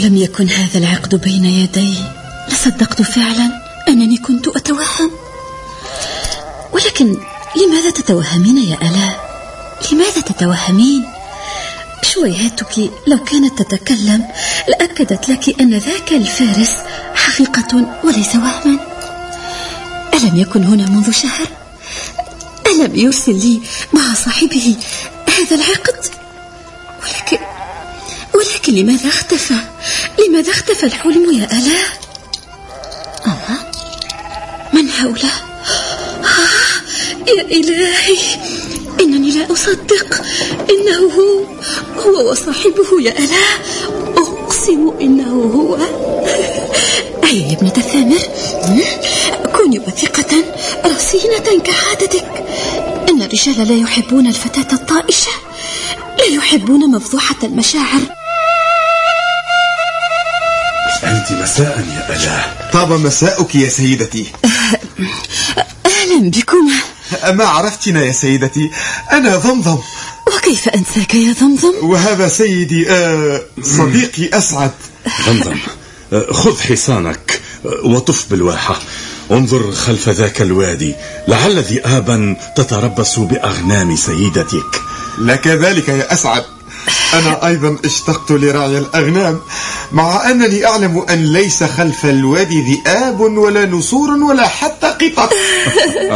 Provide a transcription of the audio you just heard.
لم يكن هذا العقد بين يدي لصدقت فعلا أنني كنت أتوهم. ولكن لماذا تتوهمين يا آلاء؟ لماذا تتوهمين؟ شويهاتك لو كانت تتكلم لأكدت لك أن ذاك الفارس حقيقة وليس وهما. ألم يكن هنا منذ شهر؟ ألم يرسل لي مع صاحبه هذا العقد؟ ولكن لماذا اختفى؟ لماذا اختفى الحلم يا آلاء؟ من حوله؟ يا إلهي، إنني لا أصدق. إنه هو وصاحبه يا آلاء، أقسم إنه هو. هيا يا ابنة الثامر، كوني وثيقة رصينة كعادتك. إن الرجال لا يحبون الفتاة الطائشة، لا يحبون مفضوحة المشاعر. أنت مساء يا آلاء. طاب مساءك يا سيدتي. أهلا بكم. ما عرفتنا يا سيدتي، أنا ضمضم. وكيف أنساك يا ضمضم؟ وهذا سيدي صديقي أسعد. ضمضم، خذ حصانك وطف بالواحة، انظر خلف ذاك الوادي، لعل ذئابا تتربص بأغنام سيدتك. لك ذلك يا أسعد، أنا أيضا اشتقت لرعي الأغنام، مع أنني أعلم أن ليس خلف الوادي ذئاب ولا نسور ولا حتى قطط.